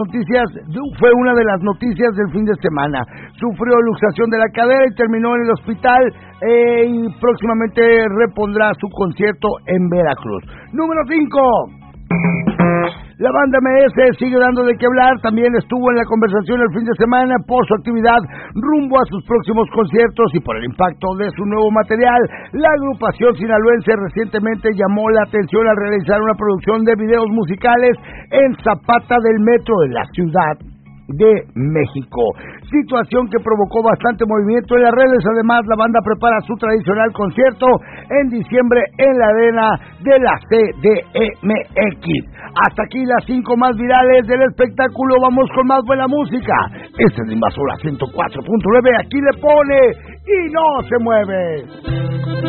Noticias, fue una de las noticias del fin de semana. Sufrió luxación de la cadera y terminó en el hospital y próximamente repondrá su concierto en Veracruz. Número 5. La banda MS sigue dando de qué hablar, también estuvo en la conversación el fin de semana por su actividad rumbo a sus próximos conciertos y por el impacto de su nuevo material. La agrupación sinaloense recientemente llamó la atención al realizar una producción de videos musicales en Zapata del Metro de la Ciudad de México, situación que provocó bastante movimiento en las redes. Además, la banda prepara su tradicional concierto en diciembre en la arena de la CDMX. Hasta aquí las 5 más virales del espectáculo. Vamos con más buena música. Este es el Invasora 104.9. Aquí le pone y no se mueve.